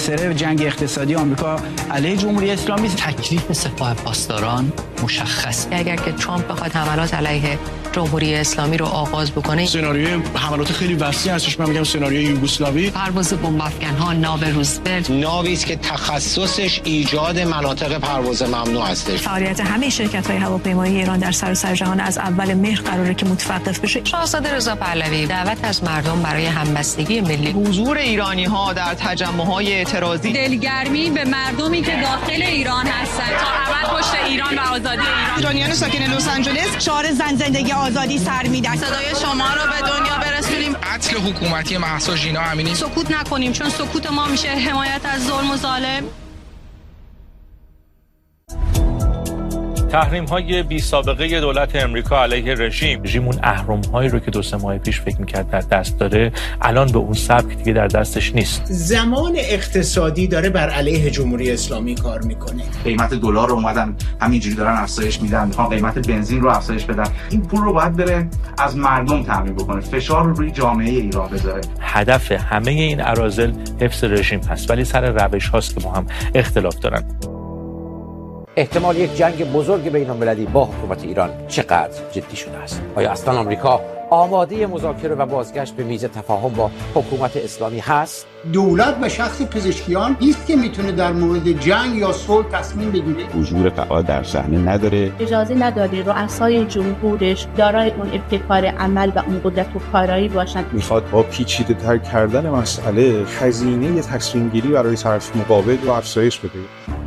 محاصره جنگ اقتصادی آمریکا علیه جمهوری اسلامی. تکلیف سپاه پاسداران مشخص. اگر که ترامپ بخواد حملات علیه جمهوری اسلامی رو آغاز بکنه، سناریوی حملات خیلی وسیع هستش. من میگم سناریوی یوگسلاوی، پرواز بمب افکن‌ها، ناو روزولت، ناوی است که تخصصش ایجاد مناطق پرواز ممنوع هستش. فعالیت همه شرکت‌های هواپیمایی ایران در سراسر جهان از اول مهر قراره که متوقف بشه. شاهزاده رضا پهلوی دعوت از مردم برای همبستگی ملی، حضور ایرانی‌ها در تجمع‌های اعتراضی، دلگرمی به مردمی که داخل ایران هستند تا ابد پشت ایران و آزادی ایران. ایرانیان ساکن لس آنجلس شعار زن زندگی آزادی سر میدن. صدای شما رو به دنیا برسونیم. قتل حکومتی مهسا ژینا امینی. سکوت نکنیم، چون سکوت ما میشه حمایت از ظلم و ظالم. تحریم‌های بی سابقه دولت امریکا علیه رژیم اون اهرم‌هایی رو که 2-3 ماه پیش فکر می‌کرد در دست داره، الان به اون سبک دیگه در دستش نیست. زمان اقتصادی داره بر علیه جمهوری اسلامی کار میکنه. قیمت دلار رو اومدن همینجوری دارن افزایش میدن، میخوان قیمت بنزین رو افزایش بدن. این پول رو باید بره از مردم تامین بکنه، فشار رو روی جامعه ایران بذاره. هدف همه این اراذل حفظ رژیم هست، ولی سر روش هاست که با هم اختلاف دارن. احتمال یک جنگ بزرگ بین‌المللی با حکومت ایران چقدر جدی شده است؟ آیا اصلا آمریکا آماده مذاکره و بازگشت به میز تفاهم با حکومت اسلامی هست؟ دولت به شخص پزشکیان نیست که میتونه در مورد جنگ یا صلح تصمیم بگیره. حضور فعال در صحنه نداره. اجازه نداره رؤسای جمهورش دارای اون ابتکار عمل و اون قدرت و کارایی باشن. میخواد با پیچیده تر کردن مسئله هزینه تصمیم گیری برای طرف مقابل رو افزایش بده.